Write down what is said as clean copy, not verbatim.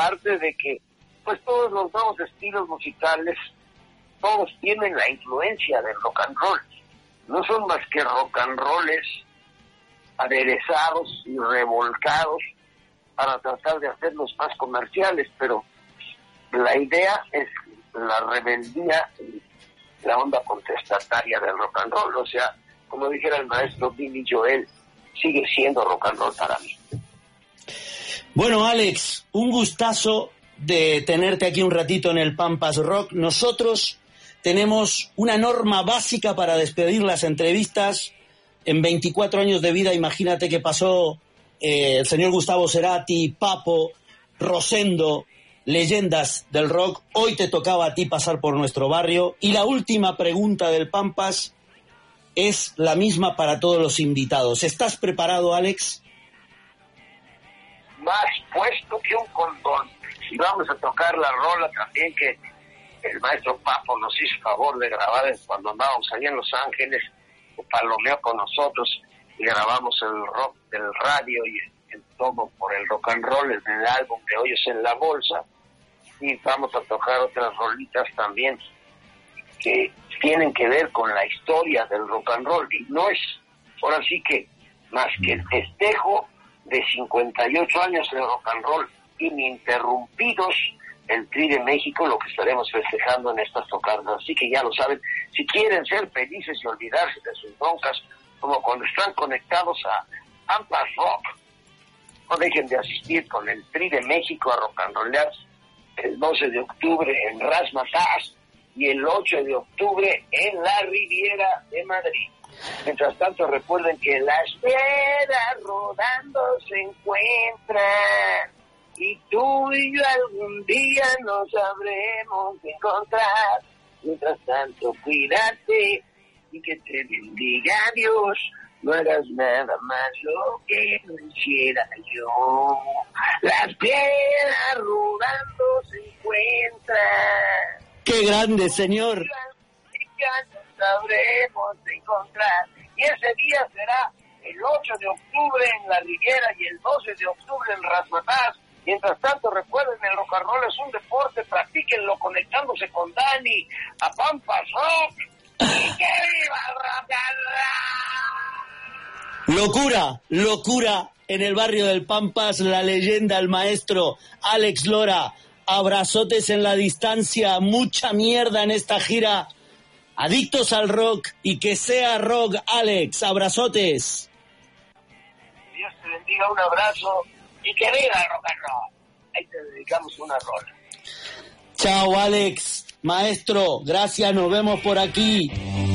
aparte de que pues todos los nuevos estilos musicales, todos tienen la influencia del rock and roll. No son más que rock and rolls aderezados y revolcados para tratar de hacerlos más comerciales, pero la idea es la rebeldía y la onda contestataria del rock and roll. O sea, como dijera el maestro Billy Joel, sigue siendo rock and roll para mí. Bueno, Alex, un gustazo de tenerte aquí un ratito en el Pampas Rock. Nosotros tenemos una norma básica para despedir las entrevistas. En 24 años de vida, imagínate que pasó el señor Gustavo Cerati, Papo, Rosendo, leyendas del rock. Hoy te tocaba a ti pasar por nuestro barrio. Y la última pregunta del Pampas es la misma para todos los invitados. ¿Estás preparado, Alex? Más puesto que un condón. Y vamos a tocar la rola también que el maestro Papo nos hizo favor de grabar cuando andábamos allá en Los Ángeles, palomeó con nosotros y grabamos el rock del radio y el todo por el rock and roll, en el álbum de Hoyos en la Bolsa. Y vamos a tocar otras rolitas también que tienen que ver con la historia del rock and roll, y no es ahora sí que más que el festejo de 58 años de rock and roll ininterrumpidos, el Tri de México, lo que estaremos festejando en estas tocadas. Así que ya lo saben, si quieren ser felices y olvidarse de sus broncas, como cuando están conectados a Pampas Rock, no dejen de asistir con el Tri de México a rock and rollar el 12 de octubre en Razzmatazz y el 8 de octubre en la Riviera de Madrid. Mientras tanto, recuerden que las piedras rodando se encuentran y tú y yo algún día nos sabremos encontrar. Mientras tanto, cuídate y que te bendiga Dios. No hagas nada más lo que no hiciera yo. Las piedras rodando se encuentran. ¡Qué grande, señor! Ya nos sabremos encontrar. Y ese día será el 8 de octubre en la Riviera y el 12 de octubre en Razzmatazz. Mientras tanto, recuerden, el rock and roll es un deporte, practíquenlo conectándose con Dani a Pampas Rock. ¡Y que viva el rock and roll! Locura, locura en el barrio del Pampas, la leyenda, el maestro Alex Lora. Abrazotes en la distancia, mucha mierda en esta gira. Adictos al rock y que sea rock, Alex. Abrazotes. Dios te bendiga, un abrazo y que viva el rock and roll. Ahí te dedicamos una rola. Chao, Alex. Maestro, gracias, nos vemos por aquí.